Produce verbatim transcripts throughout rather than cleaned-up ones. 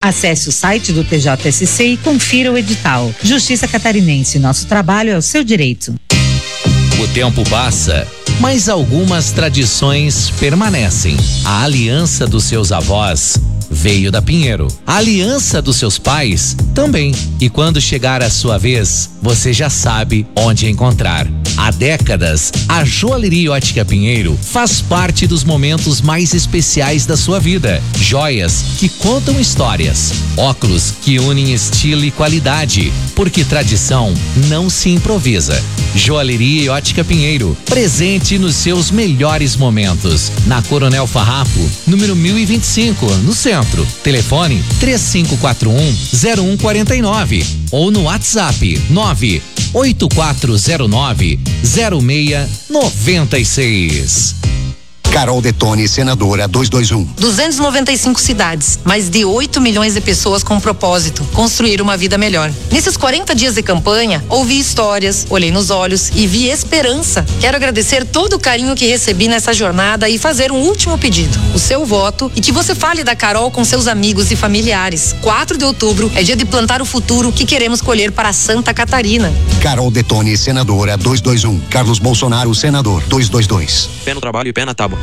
Acesse o site do T J S C e confira o edital. Justiça Catarinense, nosso trabalho é o seu direito. O tempo passa, mas algumas tradições permanecem. A aliança dos seus avós veio da Pinheiro. A aliança dos seus pais também. E quando chegar a sua vez, você já sabe onde encontrar. Há décadas, a Joalheria Ótica Pinheiro faz parte dos momentos mais especiais da sua vida. Joias que contam histórias. Óculos que unem estilo e qualidade. Porque tradição não se improvisa. Joalheria Ótica Pinheiro, presente nos seus melhores momentos. Na Coronel Farrapo, número mil e vinte e cinco, no centro. Telefone três cinco quatro um, zero um quatro nove ou no WhatsApp nove oito quatro zero nove, zero seis nove seis. Carol Detoni, senadora duzentos e vinte e um. duzentas e noventa e cinco cidades, mais de oito milhões de pessoas com o propósito, construir uma vida melhor. Nesses quarenta dias de campanha, ouvi histórias, olhei nos olhos e vi esperança. Quero agradecer todo o carinho que recebi nessa jornada e fazer um último pedido, o seu voto, e que você fale da Carol com seus amigos e familiares. quatro de outubro é dia de plantar o futuro que queremos colher para Santa Catarina. Carol Detoni, senadora duzentos e vinte e um. Carlos Bolsonaro, senador duzentos e vinte e dois. Pé no trabalho e pé na tábua.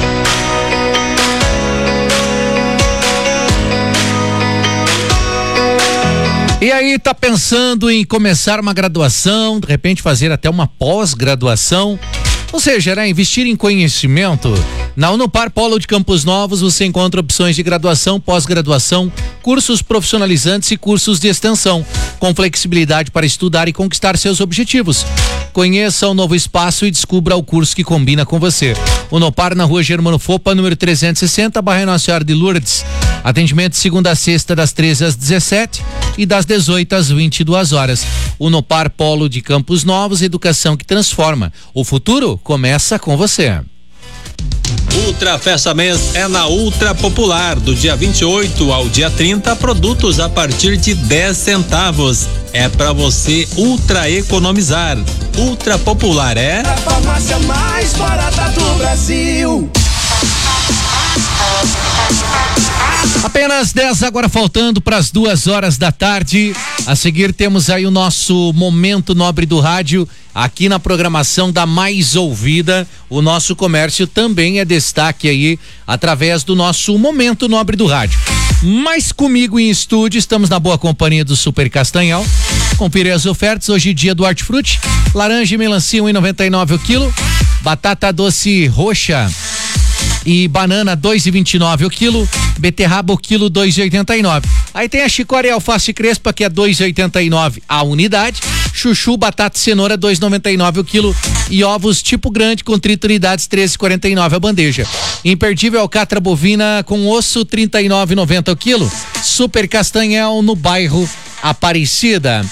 E aí, tá pensando em começar uma graduação, de repente fazer até uma pós-graduação? Ou seja, né, investir em conhecimento? Na Unopar Polo de Campos Novos você encontra opções de graduação, pós-graduação, cursos profissionalizantes e cursos de extensão, com flexibilidade para estudar e conquistar seus objetivos. Conheça o novo espaço e descubra o curso que combina com você. Unopar na Rua Germano Fopa, número trezentos e sessenta, bairro Nossa Senhora de Lourdes. Atendimento segunda a sexta, das treze às dezessete e das dezoito às vinte e duas horas. Unopar Polo de Campos Novos, educação que transforma. O futuro começa com você. Ultra Festa Mês é na Ultra Popular, do dia vinte e oito ao dia trinta, produtos a partir de dez centavos. É pra você ultra economizar. Ultra Popular é a farmácia mais barata do Brasil. Apenas dez agora faltando para as duas horas da tarde. A seguir temos aí o nosso Momento Nobre do Rádio, aqui na programação da Mais Ouvida. O nosso comércio também é destaque aí através do nosso Momento Nobre do Rádio. Mas comigo em estúdio estamos na boa companhia do Super Castanhal. Confira as ofertas, hoje dia do Hortifruti. Laranja e melancia um e noventa e nove o quilo. Batata doce roxa e banana dois e vinte e nove o quilo, beterraba o quilo dois e oitenta e nove. Aí tem a chicória e alface crespa que é dois e oitenta e nove a unidade, chuchu, batata e cenoura dois e noventa e nove o quilo e ovos tipo grande com trinta unidades treze e quarenta e nove a bandeja. Imperdível alcatra bovina com osso trinta e nove e noventa o quilo. Super Castanhal no bairro Aparecida.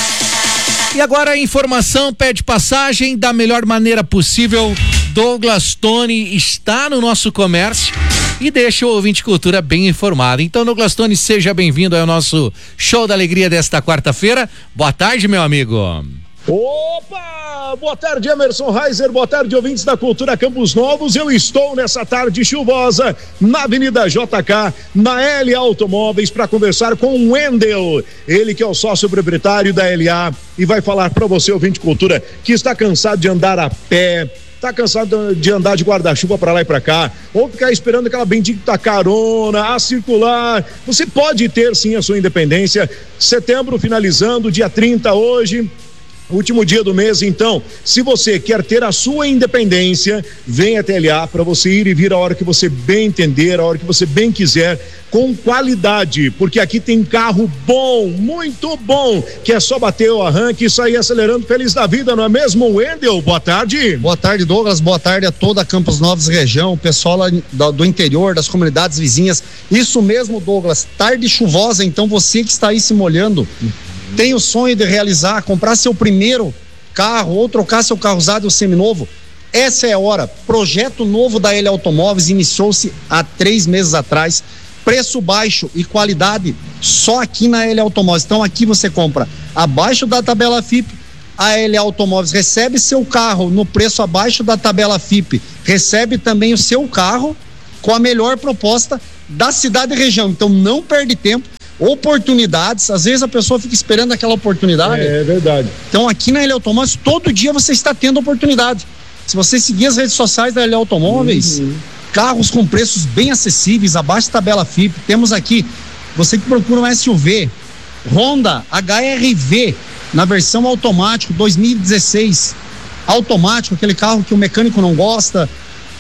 E agora a informação pede passagem da melhor maneira possível. Douglas Tony está no nosso comércio e deixa o ouvinte cultura bem informado. Então, Douglas Tony, seja bem-vindo ao nosso show da alegria desta quarta-feira. Boa tarde, meu amigo. Opa! Boa tarde, Emerson Reiser, boa tarde, ouvintes da Cultura Campos Novos. Eu estou nessa tarde chuvosa na Avenida J K, na L A Automóveis, para conversar com o Wendel, ele que é o sócio proprietário da L A e vai falar para você, ouvinte cultura, que está cansado de andar a pé, tá cansado de andar de guarda-chuva para lá e para cá, ou ficar esperando aquela bendita carona, a circular. Você pode ter sim a sua independência. Setembro finalizando, dia trinta hoje, último dia do mês. Então, se você quer ter a sua independência, venha até L A para você ir e vir a hora que você bem entender, a hora que você bem quiser, com qualidade, porque aqui tem carro bom, muito bom, que é só bater o arranque e sair acelerando feliz da vida, não é mesmo, Wendel? Boa tarde. Boa tarde, Douglas, boa tarde a toda a Campos Novos região, o pessoal lá do, do interior, das comunidades vizinhas. Isso mesmo, Douglas, tarde chuvosa, então você que está aí se molhando, tem o sonho de realizar, comprar seu primeiro carro ou trocar seu carro usado ou seminovo, essa é a hora. Projeto novo da L Automóveis iniciou-se há três meses atrás, preço baixo e qualidade só aqui na L Automóveis. Então aqui você compra abaixo da tabela F I P, a L Automóveis recebe seu carro no preço abaixo da tabela F I P, recebe também o seu carro com a melhor proposta da cidade e região. Então não perde tempo, oportunidades, às vezes a pessoa fica esperando aquela oportunidade. É verdade. Então aqui na L Automóveis, todo dia você está tendo oportunidade. Se você seguir as redes sociais da L Automóveis, uhum. carros com preços bem acessíveis, abaixo da tabela F I P. Temos aqui, você que procura um S U V, Honda H R V, na versão automático, dois mil e dezesseis, automático, aquele carro que o mecânico não gosta,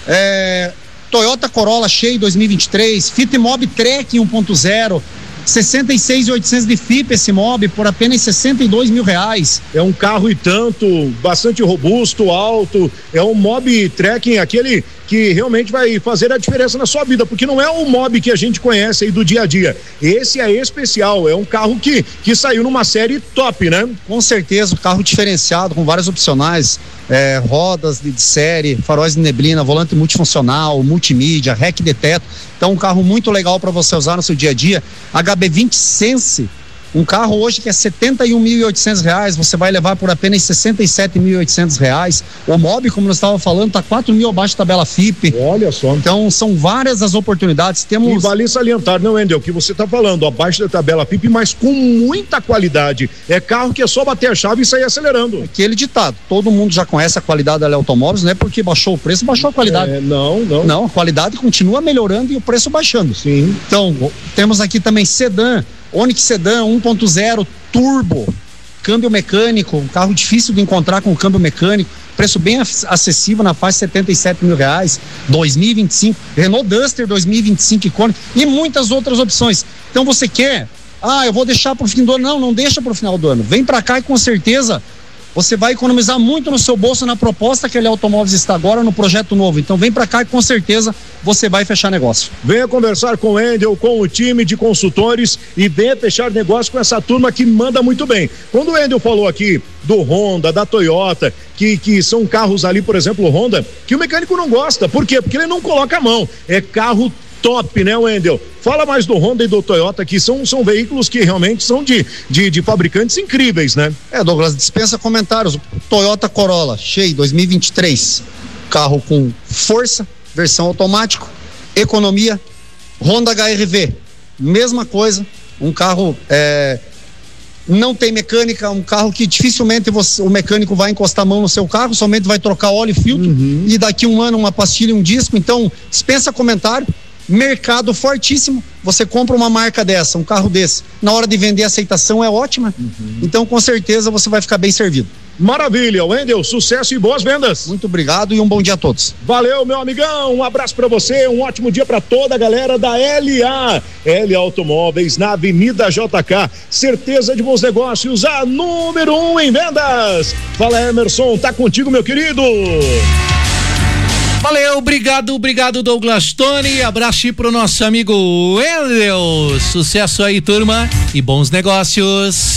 é, Toyota Corolla cheio dois mil e vinte e três, Fitmob Trek um ponto zero, sessenta e seis mil e oitocentos de F I P esse mob por apenas sessenta e dois mil reais. É um carro e tanto, bastante robusto, alto, é um mob trekking, aquele que realmente vai fazer a diferença na sua vida, porque não é o mob que a gente conhece aí do dia a dia. Esse é especial, é um carro que, que saiu numa série top, né? Com certeza, um carro diferenciado, com várias opcionais, é, rodas de, de série, faróis de neblina, volante multifuncional, multimídia, rack de teto. Então um carro muito legal para você usar no seu dia a dia. H B vinte Sense, um carro hoje que é setenta e um mil e oitocentos reais, você vai levar por apenas sessenta e sete mil e oitocentos reais. O mob, como nós estávamos falando, tá quatro mil abaixo da tabela F I P. Olha só. Então são várias as oportunidades. Temos... E vale salientar, não, Wendel, que você está falando, abaixo da tabela F I P, mas com muita qualidade. É carro que é só bater a chave e sair acelerando. Aquele ditado, todo mundo já conhece a qualidade da L Automóveis, não é porque baixou o preço, baixou a qualidade. É, não, não. Não, a qualidade continua melhorando e o preço baixando. Sim. Então, temos aqui também sedã, Onix Sedan um ponto zero turbo, câmbio mecânico, um carro difícil de encontrar com câmbio mecânico, preço bem acessível na faixa setenta e sete mil reais, dois mil e vinte e cinco, Renault Duster dois mil e vinte e cinco icônico e muitas outras opções. Então você quer, ah, eu vou deixar para o fim do ano, não, não deixa para o final do ano, vem para cá e com certeza você vai economizar muito no seu bolso na proposta que a L Automóveis está agora no projeto novo. Então vem para cá e com certeza você vai fechar negócio. Venha conversar com o Wendel, com o time de consultores e venha fechar negócio com essa turma que manda muito bem. Quando o Wendel falou aqui do Honda, da Toyota, que, que são carros ali, por exemplo, o Honda, que o mecânico não gosta. Por quê? Porque ele não coloca a mão. É carro top, né, Wendel? Fala mais do Honda e do Toyota, que são, são veículos que realmente são de, de, de fabricantes incríveis, né? É, Douglas, dispensa comentários. Toyota Corolla, cheio, dois mil e vinte e três. Carro com força, versão automático, economia. Honda H R V, mesma coisa. Um carro é, não tem mecânica, um carro que dificilmente você, o mecânico vai encostar a mão no seu carro, somente vai trocar óleo e filtro, uhum. e daqui um ano uma pastilha e um disco. Então, dispensa comentário. Mercado fortíssimo, você compra uma marca dessa, um carro desse, na hora de vender a aceitação é ótima, uhum. então com certeza você vai ficar bem servido. Maravilha, Wendel, sucesso e boas vendas. Muito obrigado e um bom dia a todos. Valeu, meu amigão, um abraço pra você, um ótimo dia pra toda a galera da L A, L Automóveis, na Avenida J K, certeza de bons negócios, a número um em vendas. Fala, Emerson, tá contigo, meu querido. Valeu, obrigado, obrigado Douglas Tony, abraço aí pro nosso amigo Wendel, sucesso aí turma e bons negócios.